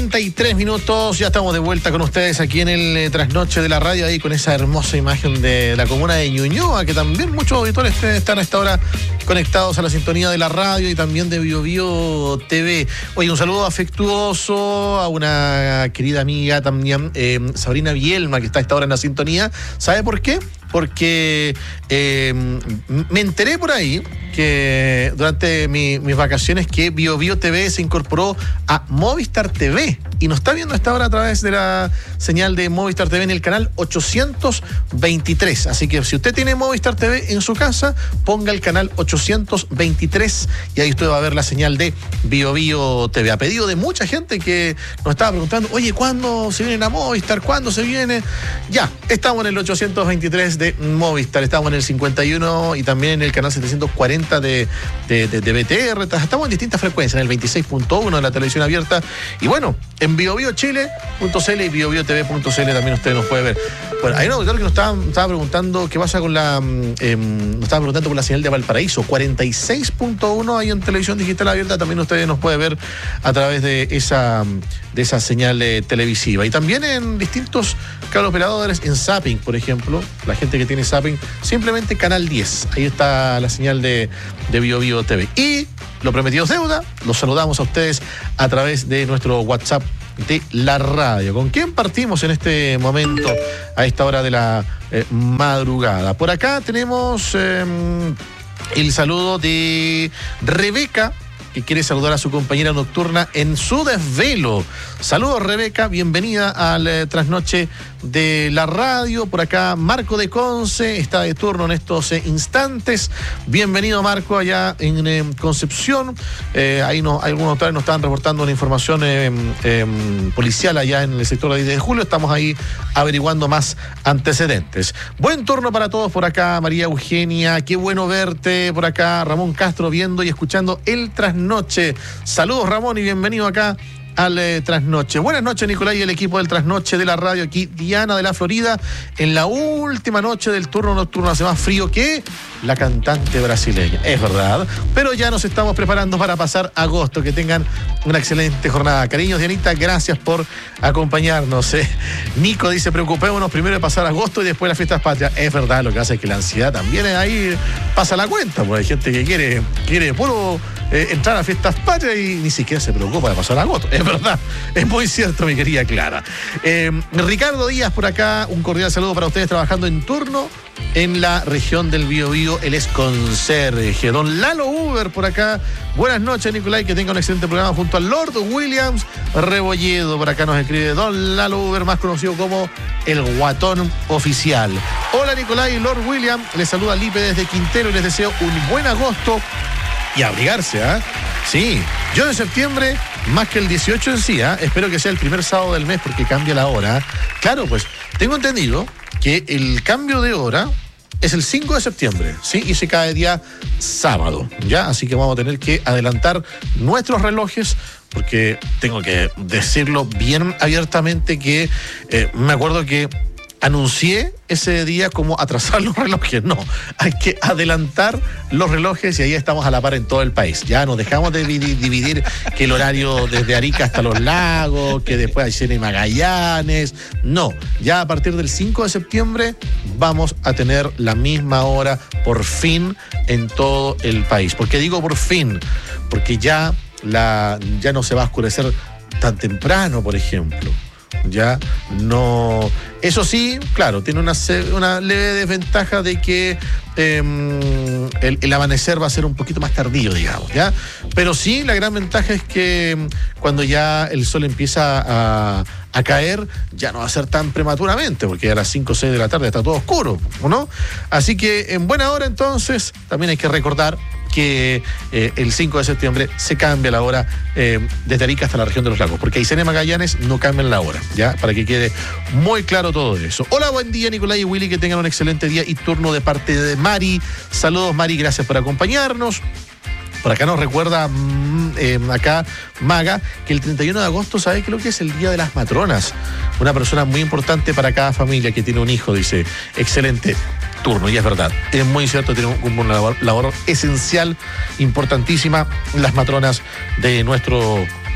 8:33, ya estamos de vuelta con ustedes aquí en el Trasnoche de la Radio, ahí con esa hermosa imagen de la comuna de Ñuñoa, que también muchos auditores están a esta hora conectados a la sintonía de la radio y también de BioBio TV. Oye, un saludo afectuoso a una querida amiga también, Sabrina Bielma, que está a esta hora en la sintonía. ¿Sabe por qué? Porque me enteré por ahí que durante mis vacaciones que BioBio TV se incorporó a Movistar TV y nos está viendo a esta hora a través de la señal de Movistar TV en el canal 823. Así que si usted tiene Movistar TV en su casa, ponga el canal 823 y ahí usted va a ver la señal de BioBio TV. A pedido de mucha gente que nos estaba preguntando, oye, ¿cuándo se vienen a Movistar? ¿Cuándo se viene? Ya, estamos en el 823 de Movistar, estamos en el 51 y también en el canal 740 de BTR, estamos en distintas frecuencias, en el 26.1 de la televisión abierta y bueno, en biobiochile.cl y biobiotv.cl también usted nos puede ver. Bueno, hay un auditor que nos estaba preguntando qué pasa con nos estaba preguntando por la señal de Valparaíso, 46.1 ahí en televisión digital abierta, también ustedes nos puede ver a través de esa señal televisiva y también en distintos cable operadores, en Zapping, por ejemplo, la gente que tiene Zapping, simplemente canal 10, ahí está la señal de BioBio TV. Y lo prometido es deuda, los saludamos a ustedes a través de nuestro WhatsApp de la radio. ¿Con quién partimos en este momento, a esta hora de la madrugada? Por acá tenemos el saludo de Rebeca, que quiere saludar a su compañera nocturna en su desvelo. Saludos, Rebeca, bienvenida al Trasnoche de la radio. Por acá Marco de Conce está de turno en estos instantes. Bienvenido, Marco, allá en Concepción. Ahí algunos otra vez nos estaban reportando una información policial allá en el sector de 10 de julio. Estamos ahí averiguando más antecedentes. Buen turno para todos por acá, María Eugenia. Qué bueno verte por acá. Ramón Castro viendo y escuchando el Trasnoche. Saludos, Ramón, y bienvenido acá al Trasnoche. Buenas noches, Nicolás y el equipo del Trasnoche de la radio. Aquí Diana de la Florida, en la última noche del turno nocturno. Hace más frío que la cantante brasileña, es verdad, pero ya nos estamos preparando para pasar agosto. Que tengan una excelente jornada. Cariños, Dianita, gracias por acompañarnos. Nico dice, preocupémonos primero de pasar agosto y después las fiestas patrias. Es verdad, lo que hace es que la ansiedad también ahí pasa la cuenta, porque hay gente que quiere puro entrar a fiestas patrias y ni siquiera se preocupa de pasar agosto. Es verdad, es muy cierto, mi querida Clara. Ricardo Díaz por acá, un cordial saludo para ustedes trabajando en turno en la región del Biobío. Él es conserje. Don Lalo Uber por acá. Buenas noches, Nicolás, que tenga un excelente programa junto al Lord Williams Rebolledo. Por acá nos escribe Don Lalo Uber, más conocido como el Guatón Oficial. Hola, Nicolás y Lord Williams. Les saluda Lipe desde Quintero y les deseo un buen agosto y abrigarse, ¿ah? Sí, yo de septiembre, más que el 18 en sí, espero que sea el primer sábado del mes porque cambia la hora. Claro, pues tengo entendido que el cambio de hora es el 5 de septiembre, ¿sí? Y se cae día sábado, ¿ya? Así que vamos a tener que adelantar nuestros relojes porque tengo que decirlo bien abiertamente que me acuerdo que anuncié ese día como atrasar los relojes. No, hay que adelantar los relojes y ahí estamos a la par en todo el país. Ya nos dejamos de dividir que el horario desde Arica hasta Los Lagos, que después hay Cine Magallanes. No, ya a partir del 5 de septiembre vamos a tener la misma hora por fin en todo el país. ¿Por qué digo por fin? Porque ya no se va a oscurecer tan temprano, por ejemplo. Ya no. Eso sí, claro, tiene una leve desventaja de que el amanecer va a ser un poquito más tardío, digamos, ¿ya? Pero sí, la gran ventaja es que cuando ya el sol empieza a caer, ya no va a ser tan prematuramente, porque a las 5 o 6 de la tarde está todo oscuro, ¿no? Así que en buena hora, entonces, también hay que recordar que el 5 de septiembre se cambia la hora desde Arica hasta la región de Los Lagos, porque Aysén y Magallanes no cambian la hora, ¿ya? Para que quede muy claro todo eso. Hola, buen día, Nicolás y Willy, que tengan un excelente día y turno de parte de Mari. Saludos, Mari, gracias por acompañarnos. Por acá nos recuerda acá Maga que el 31 de agosto, ¿sabe qué es lo que es? El Día de las Matronas. Una persona muy importante para cada familia que tiene un hijo, dice. Excelente turno, y es verdad. Es muy cierto, tiene una labor esencial, importantísima, las matronas de nuestro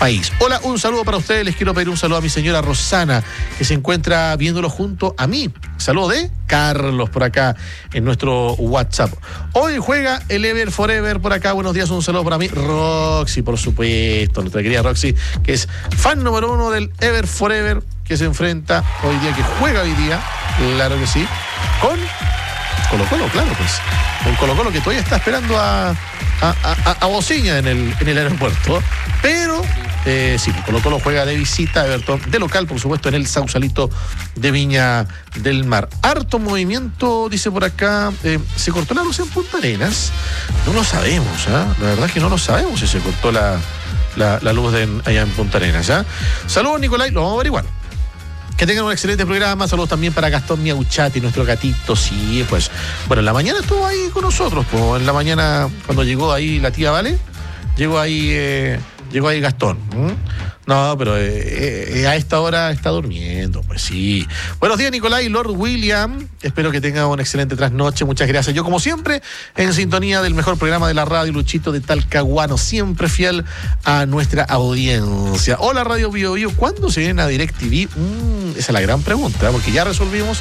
país. Hola, un saludo para ustedes. Les quiero pedir un saludo a mi señora Rosana, que se encuentra viéndolo junto a mí. Saludo de Carlos por acá en nuestro WhatsApp. Hoy juega el Ever Forever por acá. Buenos días, un saludo para mí. Roxy, por supuesto, nuestra querida Roxy, que es fan número 1 del Ever Forever, que se enfrenta hoy día, que juega hoy día, claro que sí, con Colo-Colo, claro, pues. Un Colo-Colo que todavía está esperando a Bociña en el aeropuerto. Pero sí, Colo-Colo juega de visita a Everton, de local, por supuesto, en el Sausalito de Viña del Mar. Harto movimiento, dice por acá. ¿Se cortó la luz en Punta Arenas? No lo sabemos, ¿eh? La verdad es que no lo sabemos si se cortó la luz allá en Punta Arenas, ¿eh? Saludos, Nicolai, lo vamos a averiguar. Que tengan un excelente programa. Saludos también para Gastón Miauchati, nuestro gatito. Sí, pues, bueno, en la mañana estuvo ahí con nosotros. Pues, en la mañana, cuando llegó ahí la tía Vale, llegó ahí Gastón. No, pero a esta hora está durmiendo, pues sí. Buenos días, Nicolai, Lord William. Espero que tenga una excelente trasnoche. Muchas gracias. Yo, como siempre, en sintonía del mejor programa de la radio, Luchito de Talcahuano, siempre fiel a nuestra audiencia. Hola, Radio Bio Bio. ¿Cuándo se viene a DirecTV? Esa es la gran pregunta, porque ya resolvimos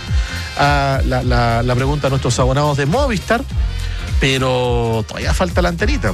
la pregunta a nuestros abonados de Movistar, pero todavía falta la antenita.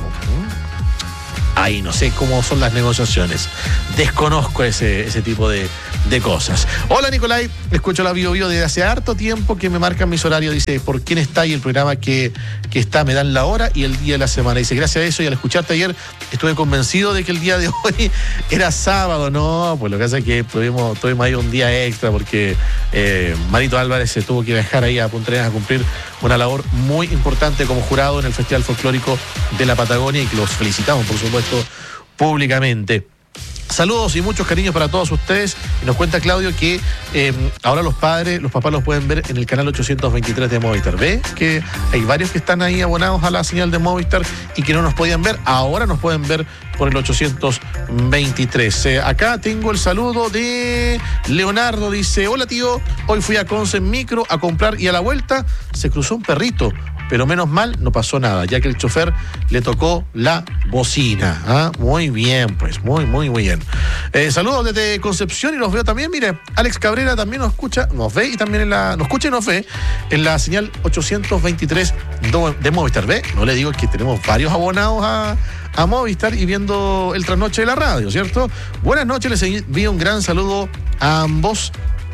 Ahí no sé cómo son las negociaciones. Desconozco ese tipo de cosas. Hola, Nicolai, escucho la Bio Bio desde hace harto tiempo que me marcan mis horarios. Dice, ¿por quién está? Y el programa que está me dan la hora y el día de la semana. Dice, gracias a eso y al escucharte ayer estuve convencido de que el día de hoy era sábado. No, pues lo que pasa es que tuvimos ahí un día extra porque Marito Álvarez se tuvo que viajar ahí a Punta Arenas a cumplir una labor muy importante como jurado en el Festival Folclórico de la Patagonia, y que los felicitamos, por supuesto, públicamente. Saludos y muchos cariños para todos ustedes. Y nos cuenta Claudio que ahora los papás los pueden ver en el canal 823 de Movistar. ¿Ve? Que hay varios que están ahí abonados a la señal de Movistar y que no nos podían ver. Ahora nos pueden ver por el 823. Acá tengo el saludo de Leonardo. Dice, hola tío, hoy fui a Conce en micro a comprar y a la vuelta se cruzó un perrito. Pero menos mal, no pasó nada, ya que el chofer le tocó la bocina. ¿Ah? Muy bien, pues, muy bien. Saludos desde Concepción y los veo también. Mire, Alex Cabrera también nos escucha, nos ve y también nos escucha y nos ve en la señal 823 de Movistar. ¿Ve? No le digo que tenemos varios abonados a Movistar y viendo el trasnoche de la radio, ¿cierto? Buenas noches, les envío un gran saludo a ambos.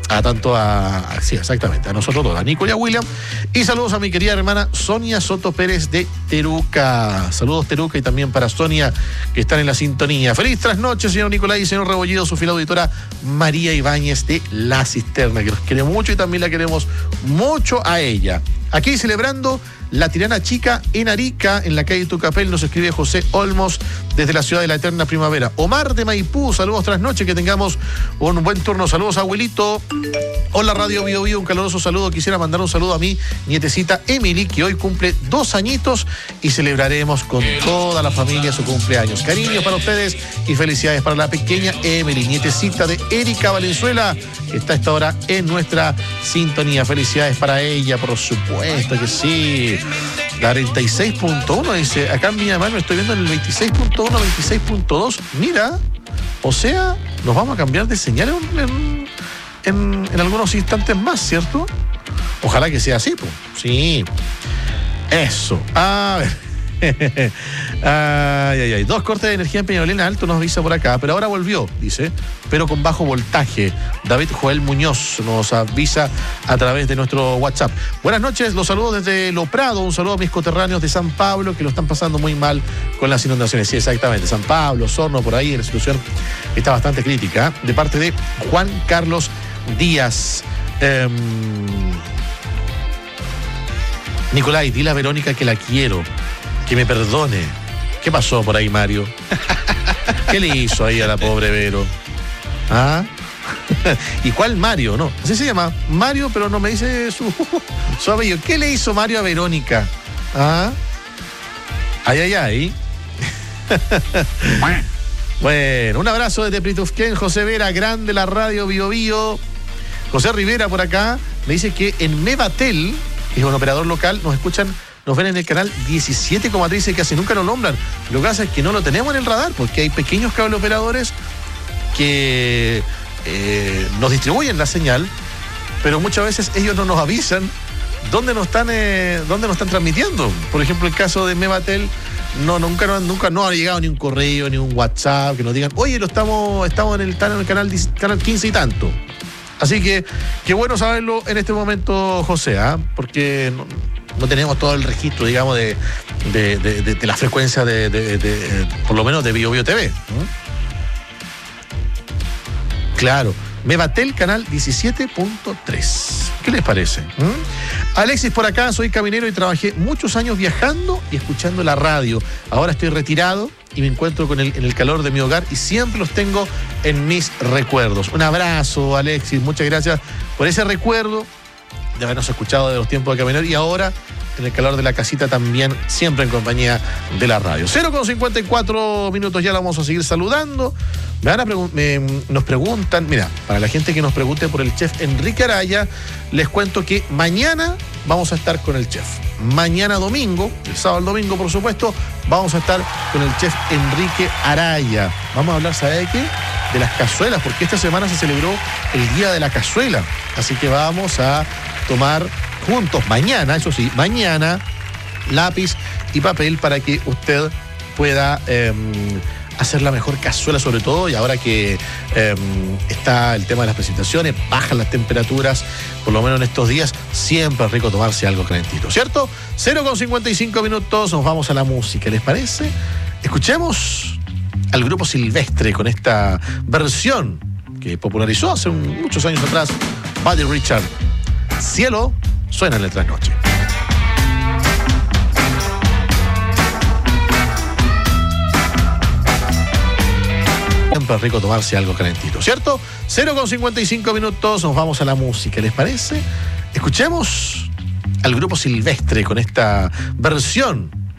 Sí, exactamente, a nosotros todos, a Nico y a William. Y saludos a mi querida hermana Sonia Soto Pérez de Teruca. Saludos, Teruca, y también para Sonia, que están en la sintonía. Feliz trasnoche, señor Nicolai y señor Rebollido, su fiel auditora María Ibáñez de La Cisterna, que los quiere mucho y también la queremos mucho a ella. Aquí celebrando la Tirana Chica en Arica, en la calle Tucapel, nos escribe José Olmos desde la ciudad de la eterna primavera. Omar de Maipú, saludos trasnoche, que tengamos un buen turno. Saludos, abuelito. Hola, Radio Bio Bio, un caluroso saludo. Quisiera mandar un saludo a mi nietecita Emily, que hoy cumple 2 añitos y celebraremos con toda la familia su cumpleaños. Cariños para ustedes y felicidades para la pequeña Emily, nietecita de Erika Valenzuela, que está a esta hora en nuestra sintonía. Felicidades para ella, por supuesto que sí. La 36.1 dice, acá en Viña del Mar me estoy viendo en el 26.1, 26.2. Mira, o sea, nos vamos a cambiar de señal en algunos instantes más, ¿cierto? Ojalá que sea así, pues. Sí. Eso. A ver. Ay. 2 cortes de energía en Peñalolén Alto nos avisa por acá, pero ahora volvió, dice, pero con bajo voltaje. David Joel Muñoz nos avisa a través de nuestro WhatsApp. Buenas noches, los saludos desde Lo Prado, un saludo a mis coterráneos de San Pablo que lo están pasando muy mal con las inundaciones. Sí, exactamente, San Pablo, Osorno, por ahí la situación está bastante crítica, de parte de Juan Carlos Díaz. Nicolai, dile a Verónica que la quiero, que me perdone. ¿Qué pasó por ahí, Mario? ¿Qué le hizo ahí a la pobre Vero? ¿Ah? ¿Y cuál Mario? No, así se llama Mario, pero no me dice su apellido. ¿Qué le hizo Mario a Verónica? ¿Ah? Ay. Bueno, un abrazo desde Pritufquén, José Vera, grande la radio Bio Bio. José Rivera por acá me dice que en Mevatel, que es un operador local, nos escuchan nos ven en el canal 17, como te dice, que casi nunca lo nombran. Lo que pasa es que no lo tenemos en el radar, porque hay pequeños cable operadores que nos distribuyen la señal, pero muchas veces ellos no nos avisan dónde nos están transmitiendo. Por ejemplo, el caso de Mevatel, nunca no ha llegado ni un correo, ni un WhatsApp que nos digan, oye, estamos en el canal 15 y tanto. Así que, qué bueno saberlo en este momento, José, porque no tenemos todo el registro, digamos, de la frecuencia por lo menos de BioBio TV. Claro, Mevatel canal 17.3. ¿Qué les parece? Alexis por acá, soy caminero y trabajé muchos años viajando y escuchando la radio. Ahora estoy retirado y me encuentro en el calor de mi hogar y siempre los tengo en mis recuerdos. Un abrazo, Alexis, muchas gracias por ese recuerdo de habernos escuchado de los tiempos de caminero y ahora en el calor de la casita también, siempre en compañía de la radio. 0:54 ya la vamos a seguir saludando. Nos preguntan, mira, para la gente que nos pregunte por el chef Enrique Araya, les cuento que mañana vamos a estar con el chef. Mañana domingo, el sábado al domingo, por supuesto, vamos a estar con el chef Enrique Araya. Vamos a hablar, ¿sabe de qué? De las cazuelas, porque esta semana se celebró el Día de la Cazuela. Así que vamos a tomar juntos mañana, eso sí, mañana, lápiz y papel para que usted pueda hacer la mejor cazuela, sobre todo, y ahora que está el tema de las presentaciones, bajan las temperaturas, por lo menos en estos días, siempre es rico tomarse algo calentito, ¿cierto? 0:55, nos vamos a la música, ¿les parece? Escuchemos al grupo Silvestre con esta versión que popularizó hace muchos años atrás Buddy Richard. Cielo suena en el trasnoche. Siempre es rico tomarse algo calentito, ¿cierto? 0:55, nos vamos a la música, ¿les parece? Escuchemos al grupo Silvestre con esta versión